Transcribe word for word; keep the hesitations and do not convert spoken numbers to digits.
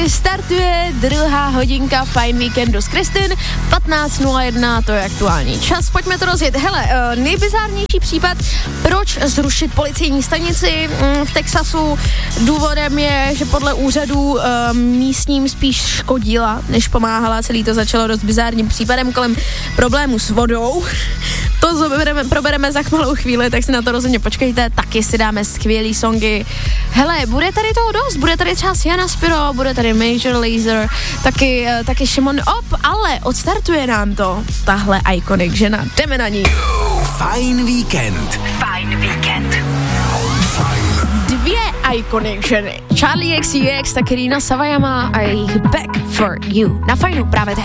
tady startuje druhá hodinka Fajn víkendu s Kristin, patnáct nula jedna, to je aktuální čas, pojďme to rozjet. Hele, uh, nejbizárnější případ, proč zrušit policejní stanici mm, v Texasu, důvodem je, že podle úřadů uh, místním spíš škodila, než pomáhala, celý to začalo dost bizárním případem kolem problému s vodou. To zobereme, probereme za malou chvíli, tak si na to rozhodně počkejte, taky si dáme skvělý songy. Hele, bude tady toho dost, bude tady třeba Sienna Spiro, bude tady Major Lazer, taky, taky Shimon Op, ale odstartuje nám to tahle iconic žena, jdeme na ní. Fajn víkend. Fajn víkend. Dvě iconic ženy, Charlie X C X, taky Rina Sawayama a jejich Back for You. Na Fajnu právě teď.